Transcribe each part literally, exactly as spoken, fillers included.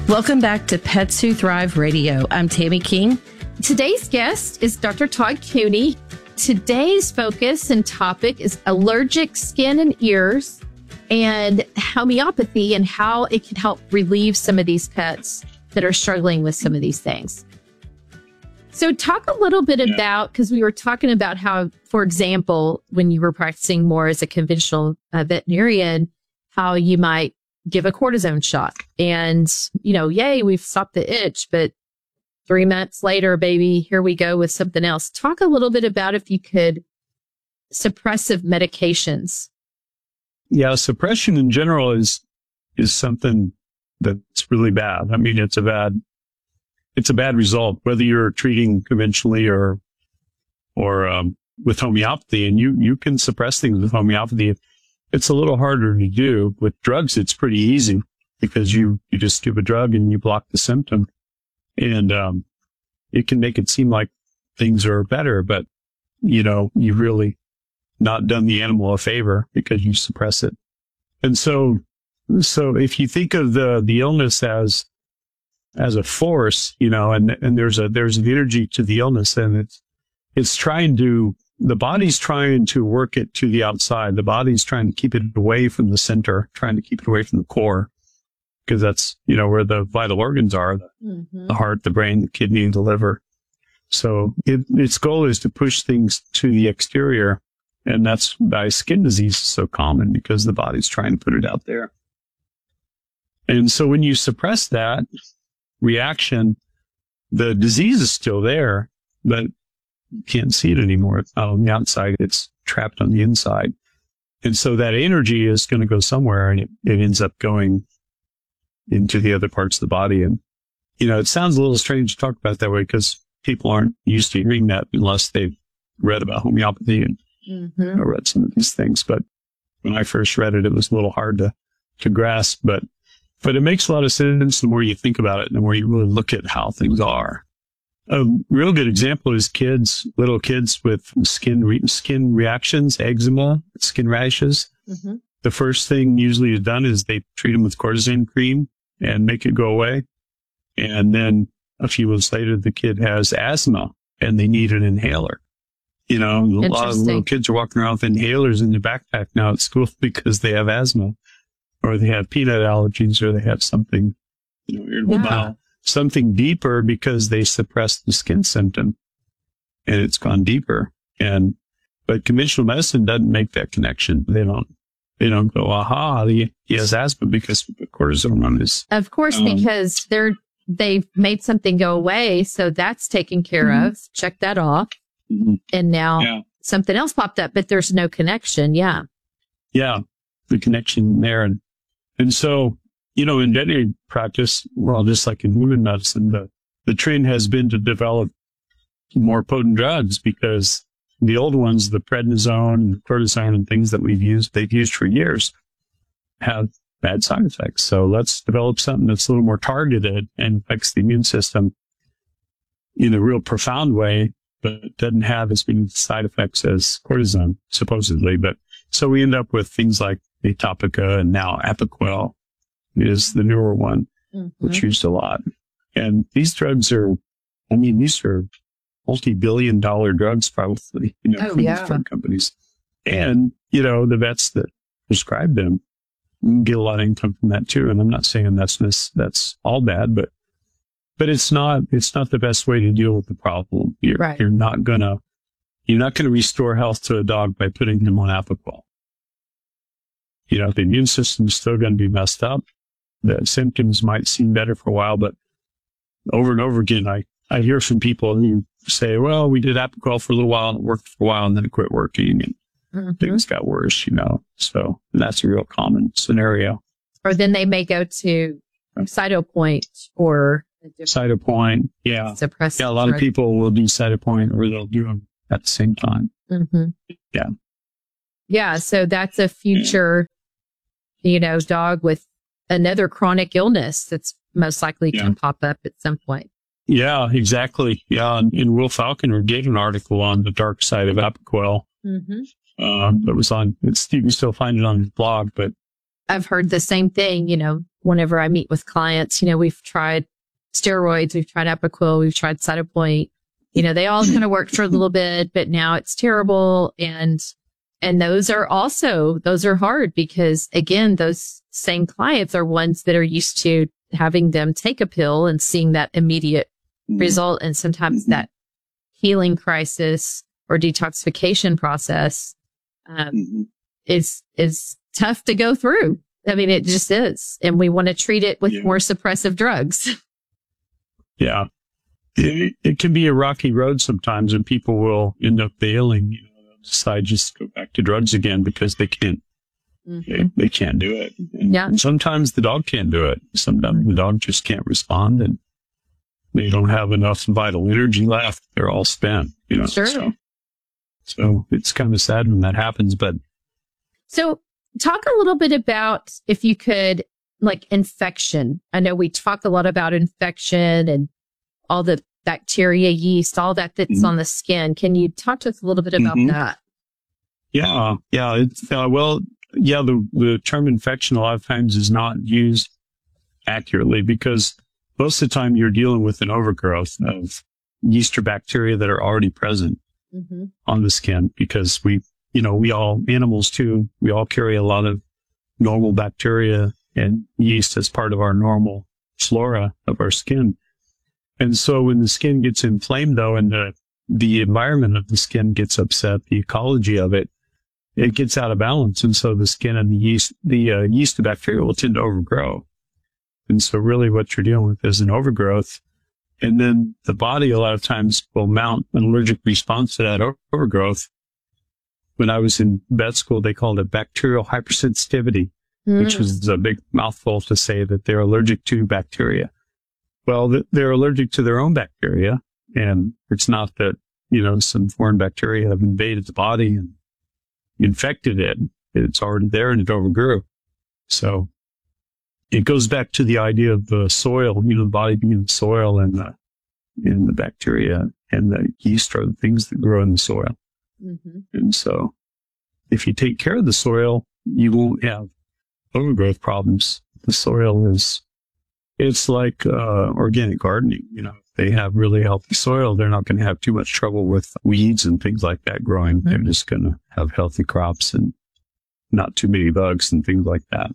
Welcome back to Pets Who Thrive Radio. I'm Tammy King. Today's guest is Doctor Todd Cooney. Today's focus and topic is allergic skin and ears and homeopathy and how it can help relieve some of these pets that are struggling with some of these things. So talk a little bit yeah. about, because we were talking about how, for example, when you were practicing more as a conventional uh, veterinarian, how you might give a cortisone shot and, you know, yay, we've stopped the itch, but three months later, baby, here we go with something else. Talk a little bit about, if you could, suppressive medications. Yeah, suppression in general is is something that's really bad. I mean, it's a bad it's a bad result, whether you're treating conventionally or or um, with homeopathy. And you you can suppress things with homeopathy. It's a little harder to do. With drugs, it's pretty easy because you, you just give a drug and you block the symptom. And um, it can make it seem like things are better, but, you know, you've really not done the animal a favor because you suppress it. And so, so if you think of the, the illness as, as a force, you know, and, and there's a, there's an energy to the illness, and it's, it's trying to, the body's trying to work it to the outside. The body's trying to keep it away from the center, trying to keep it away from the core, because that's, you know, where the vital organs are, the, mm-hmm. the heart, the brain, the kidney, the liver. So it, its goal is to push things to the exterior. And that's why skin disease is so common, because the body's trying to put it out there. And so when you suppress that reaction, the disease is still there, but you can't see it anymore. It's not on the outside. It's trapped on the inside. And so that energy is going to go somewhere, and it, it ends up going into the other parts of the body. And, you know, it sounds a little strange to talk about it that way because people aren't used to hearing that unless they've read about homeopathy and mm-hmm. or read some of these things. But when I first read it, it was a little hard to, to grasp, but, but it makes a lot of sense the more you think about it and the more you really look at how things are. A real good example is kids, little kids with skin re- skin reactions, eczema, skin rashes. Mm-hmm. The first thing usually is done is they treat them with cortisone cream and make it go away. And then a few months later, the kid has asthma and they need an inhaler. You know, a lot of little kids are walking around with inhalers in their backpack now at school because they have asthma, or they have peanut allergies, or they have something, you know, irritable yeah. bowel. Something deeper because they suppressed the skin symptom and it's gone deeper. And, but conventional medicine doesn't make that connection. They don't, they don't go, aha, he, he has asthma because we put cortisone on his. Of course, um, because they're, they've made something go away. So that's taken care mm-hmm. of. Check that off. Mm-hmm. And now yeah. something else popped up, but there's no connection. Yeah. Yeah. The connection there. And, and so, you know, in veterinary practice, well, just like in human medicine, the, the trend has been to develop more potent drugs because the old ones, the prednisone and cortisone and things that we've used, they've used for years, have bad side effects. So let's develop something that's a little more targeted and affects the immune system in a real profound way, but doesn't have as many side effects as cortisone, supposedly. But so we end up with things like Atopica and now Apoquel is the newer one, mm-hmm. which used a lot. And these drugs are, I mean, these are multi-billion dollar drugs probably, you know, oh, from yeah. these drug companies. And, you know, the vets that prescribe them get a lot of income from that too. And I'm not saying that's this, that's all bad, but, but it's not, it's not the best way to deal with the problem. You're, right. you're not gonna, you're not gonna restore health to a dog by putting him on Apoquel. You know, the immune system's still going to be messed up. The symptoms might seem better for a while, but over and over again, I, I hear from people who say, well, we did Apoquel for a little while and it worked for a while and then it quit working and mm-hmm. things got worse, you know. So that's a real common scenario. Or then they may go to Cytopoint or Cytopoint, yeah. Suppressive yeah, a lot drug. of people will do Cytopoint or they'll do them at the same time. Mm-hmm. Yeah. Yeah, so that's a future, you know, dog with another chronic illness that's most likely yeah. can pop up at some point. Yeah, exactly. Yeah, and, and Will Falconer gave an article on the dark side of Apoquel. Mm-hmm. Um, it was on, it's, you can still find it on his blog, but I've heard the same thing, you know, whenever I meet with clients, you know, we've tried steroids, we've tried Epiquil, we've tried Cytopoint. You know, they all kind of worked for a little bit, but now it's terrible. And, and those are also, those are hard because again, those same clients are ones that are used to having them take a pill and seeing that immediate mm-hmm. result. And sometimes mm-hmm. that healing crisis or detoxification process, um, mm-hmm. is, is tough to go through. I mean, it just is. And we want to treat it with yeah. more suppressive drugs. Yeah. It, it can be a rocky road sometimes, and people will end up bailing, you know, they'll decide just to go back to drugs again because they can't, mm-hmm. they, they can't do it. And yeah. sometimes the dog can't do it. Sometimes mm-hmm. the dog just can't respond, and they don't have enough vital energy left. They're all spent, you know. Sure. So, so it's kind of sad when that happens, but. So talk a little bit about, if you could, like infection. I know we talk a lot about infection and all the bacteria, yeast, all that that's mm-hmm. on the skin. Can you talk to us a little bit about mm-hmm. that? Yeah. Yeah. It's, uh, well, yeah, the, the term infection a lot of times is not used accurately because most of the time you're dealing with an overgrowth of yeast or bacteria that are already present mm-hmm. on the skin because we, you know, we all, animals too, we all carry a lot of normal bacteria and yeast as part of our normal flora of our skin. And so when the skin gets inflamed, though, and the, the environment of the skin gets upset, the ecology of it, it gets out of balance. And so the skin and the yeast, the uh, yeast and bacteria will tend to overgrow. And so really what you're dealing with is an overgrowth. And then the body a lot of times will mount an allergic response to that overgrowth. When I was in vet school, they called it bacterial hypersensitivity, mm. which was a big mouthful to say that they're allergic to bacteria. Well, they're allergic to their own bacteria, and it's not that, you know, some foreign bacteria have invaded the body and infected it. It's already there and it overgrew. So it goes back to the idea of the soil, you know, the body being the soil, and the, and the bacteria and the yeast are the things that grow in the soil. Mm-hmm. And so if you take care of the soil, you won't have overgrowth problems. The soil is, it's like uh, organic gardening. You know, if they have really healthy soil, they're not going to have too much trouble with weeds and things like that growing. Mm-hmm. They're just going to have healthy crops and not too many bugs and things like that.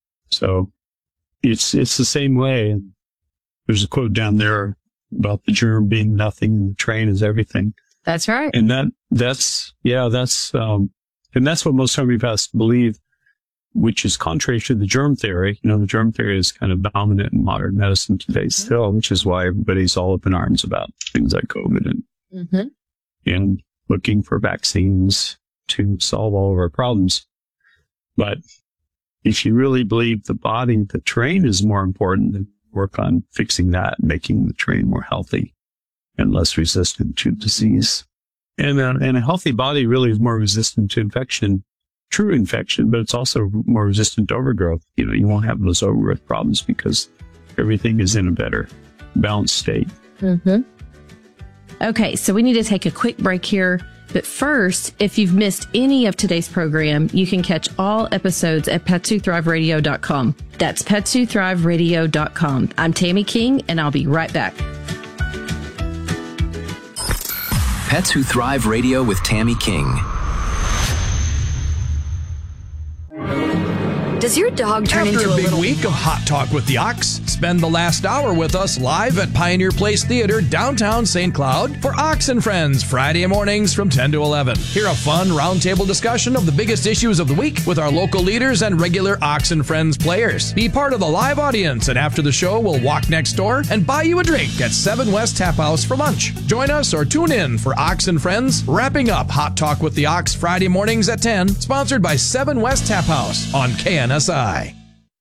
So it's, it's the same way. And there's a quote down there about the germ being nothing and the train is everything. That's right. And that, that's, yeah, that's, um, and that's what most homeopaths believe, which is contrary to the germ theory. You know, the germ theory is kind of dominant in modern medicine today still, which is why everybody's all up in arms about things like COVID and, mm-hmm. and looking for vaccines to solve all of our problems. But if you really believe the body, the terrain is more important, then work on fixing that and making the terrain more healthy and less resistant to disease. And, uh, and a healthy body really is more resistant to infection, true infection, but it's also more resistant to overgrowth. You know, you won't have those overgrowth problems because everything is in a better balanced state. Mm-hmm. Okay, so we need to take a quick break here. But first, if you've missed any of today's program, you can catch all episodes at pets who thrive radio dot com. That's pets who thrive radio dot com. I'm Tammy King, and I'll be right back. Pets Who Thrive Radio with Tammy King. Does your dog turn After into a big little... week of Hot Talk with the Ox, spend the last hour with us live at Pioneer Place Theater, downtown Saint Cloud, for Ox and Friends, Friday mornings from ten to eleven. Hear a fun roundtable discussion of the biggest issues of the week with our local leaders and regular Ox and Friends players. Be part of the live audience, and after the show, we'll walk next door and buy you a drink at seven West Tap House for lunch. Join us or tune in for Ox and Friends, wrapping up Hot Talk with the Ox Friday mornings at ten, sponsored by seven West Tap House on K N S I.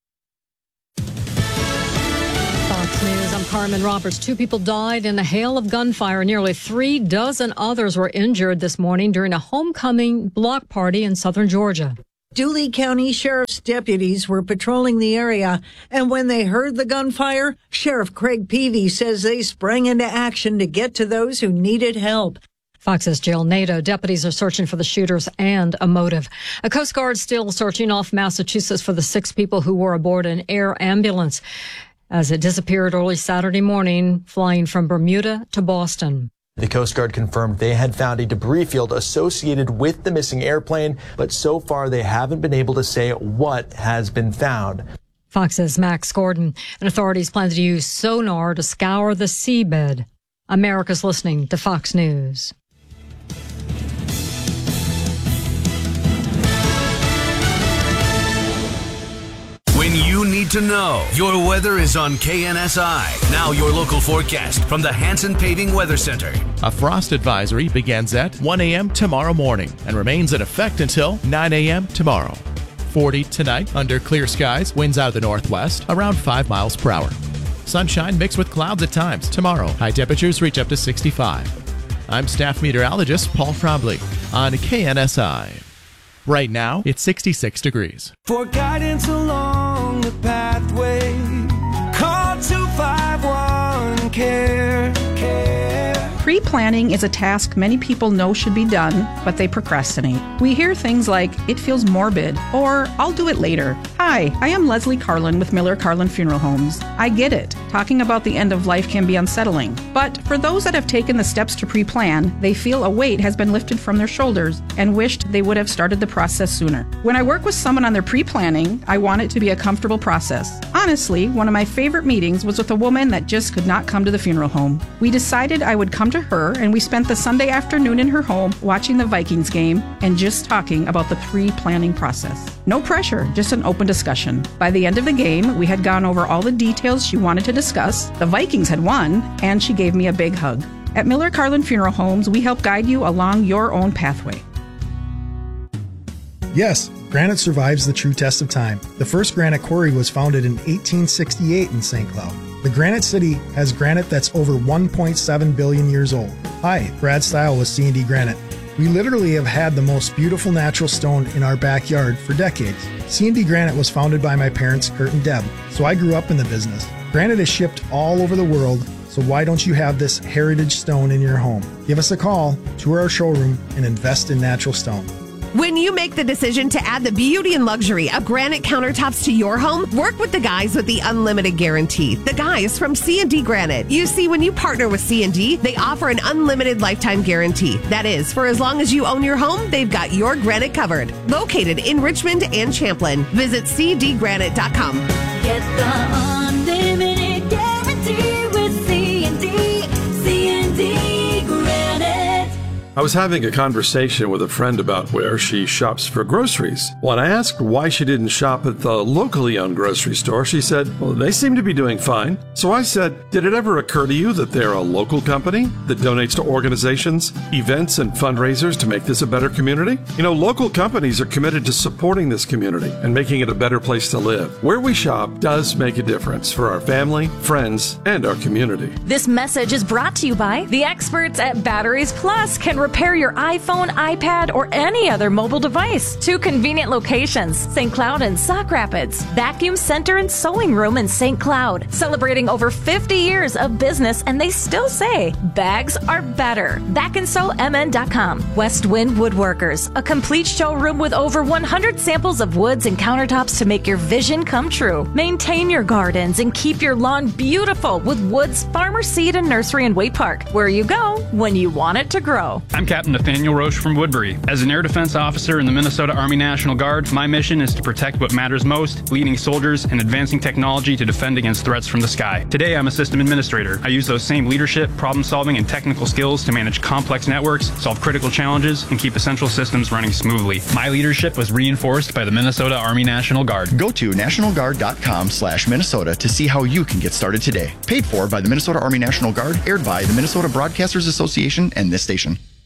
Fox News, I'm Carmen Roberts. Two people died in a hail of gunfire. Nearly three dozen others were injured this morning during a homecoming block party in southern Georgia. Dooley County Sheriff's deputies were patrolling the area, and when they heard the gunfire, Sheriff Craig Peavy says they sprang into action to get to those who needed help. Fox says jail NATO. Deputies are searching for the shooters and a motive. A Coast Guard still searching off Massachusetts for the six people who were aboard an air ambulance as it disappeared early Saturday morning, flying from Bermuda to Boston. The Coast Guard confirmed they had found a debris field associated with the missing airplane, but so far they haven't been able to say what has been found. Fox's Max Gordon. And authorities plan to use sonar to scour the seabed. America's listening to Fox News. When you need to know, your weather is on K N S I. Now your local forecast from the Hanson Paving Weather Center. A frost advisory begins at one a.m. tomorrow morning and remains in effect until nine a.m. tomorrow. forty tonight under clear skies, winds out of the northwest, around five miles per hour. Sunshine mixed with clouds at times. Tomorrow, high temperatures reach up to sixty-five. I'm staff meteorologist Paul Frobley on K N S I. Right now, it's sixty-six degrees. For guidance along the pathway, call two five one care. care. Pre-planning is a task many people know should be done, but they procrastinate. We hear things like, it feels morbid, or I'll do it later. Hi, I am Leslie Carlin with Miller Carlin Funeral Homes. I get it. Talking about the end of life can be unsettling. But for those that have taken the steps to pre-plan, they feel a weight has been lifted from their shoulders and wished they would have started the process sooner. When I work with someone on their pre-planning, I want it to be a comfortable process. Honestly, one of my favorite meetings was with a woman that just could not come to the funeral home. We decided I would come to her, and we spent the Sunday afternoon in her home watching the Vikings game and just talking about the pre-planning process. No pressure, just an open discussion. By the end of the game, we had gone over all the details she wanted to discuss, the Vikings had won, and she gave me a big hug. At Miller Carlin Funeral Homes, we help guide you along your own pathway. Yes, granite survives the true test of time. The first granite quarry was founded in eighteen sixty-eight in Saint Cloud. The Granite City has granite that's over one point seven billion years old. Hi, Brad Stile with C and D Granite. We literally have had the most beautiful natural stone in our backyard for decades. C and D Granite was founded by my parents, Kurt and Deb, so I grew up in the business. Granite is shipped all over the world, so why don't you have this heritage stone in your home? Give us a call, tour our showroom, and invest in natural stone. When you make the decision to add the beauty and luxury of granite countertops to your home, work with the guys with the unlimited guarantee. The guys from C and D Granite. You see, when you partner with C and D, they offer an unlimited lifetime guarantee. That is, for as long as you own your home, they've got your granite covered. Located in Richmond and Champlin. Visit c d granite dot com. Get the unlimited guarantee with C and D. C and D Granite. I was having a conversation with a friend about where she shops for groceries. When I asked why she didn't shop at the locally owned grocery store, she said, well, they seem to be doing fine. So I said, did it ever occur to you that they're a local company that donates to organizations, events, and fundraisers to make this a better community? You know, local companies are committed to supporting this community and making it a better place to live. Where we shop does make a difference for our family, friends, and our community. This message is brought to you by the experts at Batteries Plus. Can repair your iPhone, iPad, or any other mobile device. Two convenient locations, Saint Cloud and Sauk Rapids. Vacuum Center and Sewing Room in Saint Cloud. Celebrating over fifty years of business, and they still say, bags are better. back and sew m n dot com. West Wind Woodworkers, a complete showroom with over one hundred samples of woods and countertops to make your vision come true. Maintain your gardens and keep your lawn beautiful with Woods Farmer Seed and Nursery in Waite Park, where you go when you want it to grow. I'm Captain Nathaniel Roche from Woodbury. As an air defense officer in the Minnesota Army National Guard, my mission is to protect what matters most, leading soldiers and advancing technology to defend against threats from the sky. Today, I'm a system administrator. I use those same leadership, problem-solving, and technical skills to manage complex networks, solve critical challenges, and keep essential systems running smoothly. My leadership was reinforced by the Minnesota Army National Guard. Go to national guard dot com slash Minnesota to see how you can get started today. Paid for by the Minnesota Army National Guard, aired by the Minnesota Broadcasters Association and this station.